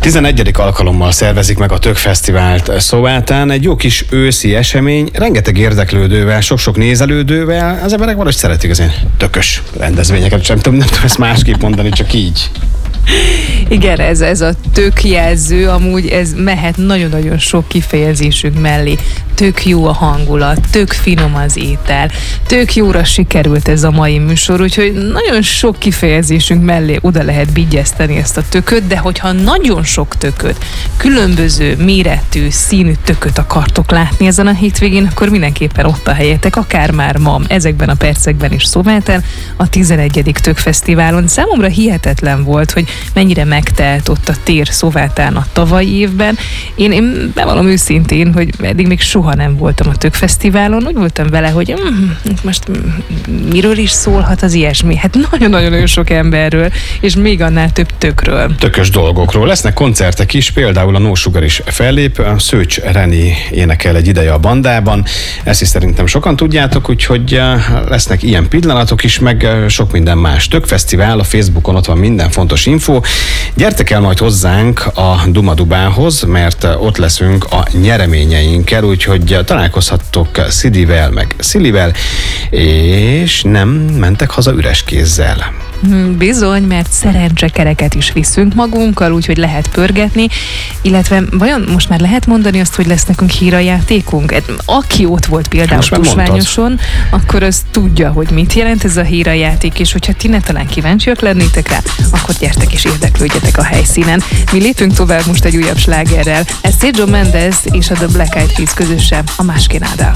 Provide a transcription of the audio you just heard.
11. alkalommal szervezik meg a Tök Fesztivált Szovátán. Egy jó kis őszi esemény, rengeteg érdeklődővel, sok-sok nézelődővel. Az emberek valahogy szeretik az ilyen tökös rendezvényeket, nem tudom ezt másképp mondani, csak így. Igen, ez a tökjelző, amúgy ez mehet nagyon-nagyon sok kifejezésünk mellé. Tök jó a hangulat, tök finom az étel, tök jóra sikerült ez a mai műsor, úgyhogy nagyon sok kifejezésünk mellé oda lehet bigyeszteni ezt a tököt, de hogyha nagyon sok tököt, különböző méretű, színű tököt akartok látni ezen a hétvégén, akkor mindenképpen ott a helyetek, akár már ma, ezekben a percekben is Szovátán, a 11. Tök Fesztiválon. Számomra hihetetlen volt, hogy mennyire megtelt ott a tér Szovátán a tavalyi évben. Én bevallom őszintén, hogy eddig még soha nem voltam a Tök Fesztiválon. Úgy voltam vele, hogy most miről is szólhat az ilyesmi? Hát nagyon-nagyon sok emberről, és még annál több tökről. Tökös dolgokról. Lesznek koncertek is, például a No Sugar is fellép, Szőcs Reni énekel egy ideje a bandában. Ezt is szerintem sokan tudjátok, úgyhogy lesznek ilyen pillanatok is, meg sok minden más. Tök Fesztivál, a Facebookon ott van minden fontos info. Gyertek el majd hozzánk a Duma Dubához, mert ott leszünk a nyereményeinkkel, úgyhogy találkozhattok Szidivel, meg Szilivel, és nem mentek haza üres kézzel. Bizony, mert szerencsekereket is viszünk magunkkal, úgyhogy lehet pörgetni, illetve vajon most már lehet mondani azt, hogy lesz nekünk hírajátékunk? Aki ott volt például Tusványoson, akkor az tudja, hogy mit jelent ez a hírajáték, és hogyha ti talán kíváncsiak lennétek rá, akkor gyertek és érdeklődjetek a helyszínen. Mi lépünk tovább most egy újabb slágerrel. Ez Sergio Mendes és a The Black Eyed Peas közösen, a Más que nada.